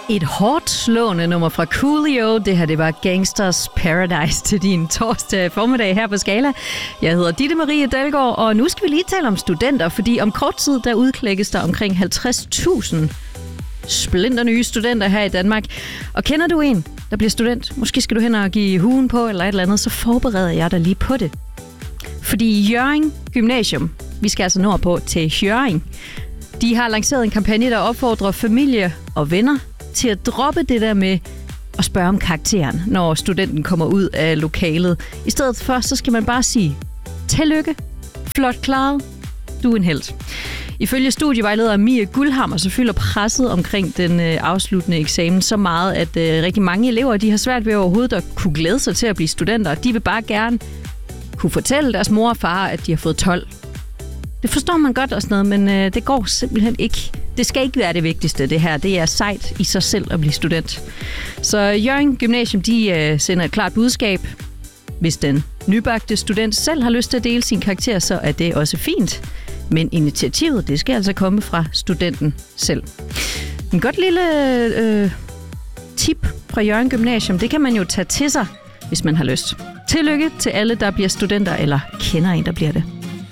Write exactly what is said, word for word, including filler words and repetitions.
Et hårdt slående nummer fra Coolio. Det her, det var Gangsters Paradise til din torsdag formiddag her på Skala. Jeg hedder Ditte Marie Dalgaard, og nu skal vi lige tale om studenter, fordi om kort tid, der udklækkes der omkring halvtreds tusind splinter nye studenter her i Danmark. Og kender du en, der bliver student? Måske skal du hen og give huen på eller et eller andet, så forbereder jeg dig lige på det. Fordi Hjørring Gymnasium, vi skal altså nordpå til Hjørring, de har lanceret en kampagne, der opfordrer familie og venner til at droppe det der med at spørge om karakteren, når studenten kommer ud af lokalet. I stedet for, så skal man bare sige, tillykke, flot klaret, du er en helt. Ifølge studievejleder Mie Guldhammer, så fylder presset omkring den øh, afsluttende eksamen så meget, at øh, rigtig mange elever de har svært ved overhovedet at kunne glæde sig til at blive studenter. De vil bare gerne kunne fortælle deres mor og far, at de har fået tolv. Det forstår man godt og sådan noget, men øh, det går simpelthen ikke. Det skal ikke være det vigtigste, det her. Det er sejt i sig selv at blive student. Så Hjørring Gymnasium, de øh, sender et klart budskab. Hvis den nybagte student selv har lyst til at dele sin karakter, så er det også fint. Men initiativet, det skal altså komme fra studenten selv. En godt lille øh, tip fra Hjørring Gymnasium, det kan man jo tage til sig, hvis man har lyst. Tillykke til alle, der bliver studenter, eller kender en, der bliver det.